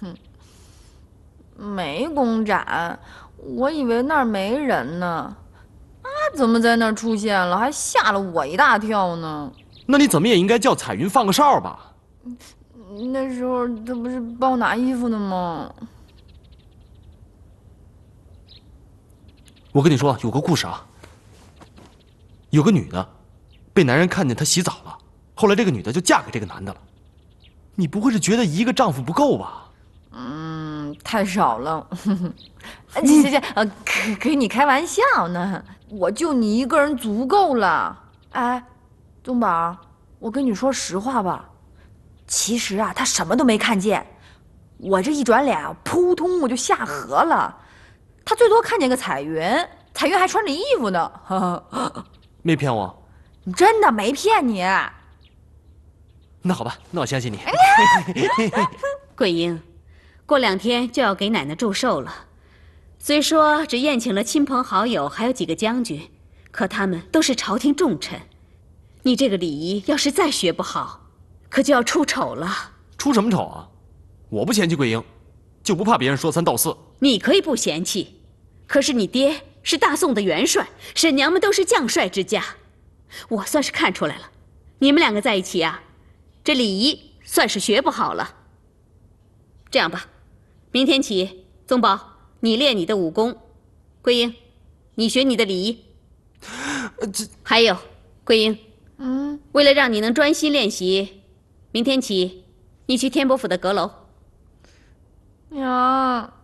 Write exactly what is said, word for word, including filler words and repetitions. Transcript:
没公展，我以为那儿没人呢。他怎么在那儿出现了，还吓了我一大跳呢？ 那你怎么也应该叫彩云放个哨吧？ 那时候他不是帮我拿衣服呢吗？ 我跟你说，有个故事啊。有个女的，被男人看见她洗澡了，后来这个女的就嫁给这个男的了。你不会是觉得一个丈夫不够吧？ 嗯，太少了。行行行，呃，给给你开玩笑呢，我就你一个人足够了。哎，宗宝，我跟你说实话吧，其实啊，他什么都没看见，我这一转脸啊，扑通我就下河了。他最多看见个彩云，彩云还穿着衣服呢。 没骗我。 真的没骗你。 那好吧，那我相信你。 桂英，过两天就要给奶奶祝寿了。虽说只宴请了亲朋好友，还有几个将军，可他们都是朝廷重臣。你这个礼仪要是再学不好，可就要出丑了。 出什么丑啊？我不嫌弃桂英，就不怕别人说三道四。 你可以不嫌弃，可是你爹是大宋的元帅，婶娘们都是将帅之家，我算是看出来了，你们两个在一起啊，这礼仪算是学不好了。这样吧，明天起，宗宝你练你的武功，桂英，你学你的礼仪。 这还有，桂英， 嗯， 为了让你能专心练习，明天起，你去天伯府的阁楼。 娘。